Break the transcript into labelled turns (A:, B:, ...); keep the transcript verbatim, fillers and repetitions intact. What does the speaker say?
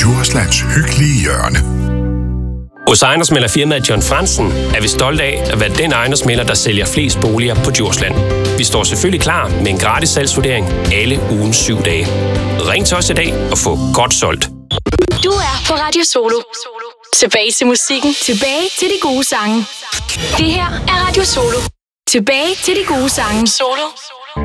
A: Djurslands hyggelige hjørne.
B: Hos ejendomsmægler firmaet John Fransen er vi stolte af at være den ejendomsmægler, der sælger flest boliger på Djursland. Vi står selvfølgelig klar med en gratis salgsvurdering alle ugens syv dage. Ring til os i dag og få godt solgt.
C: Du er på Radio Solo. Tilbage til musikken. Tilbage til de gode sange. Det her er Radio Solo. Tilbage til de gode sange. Solo.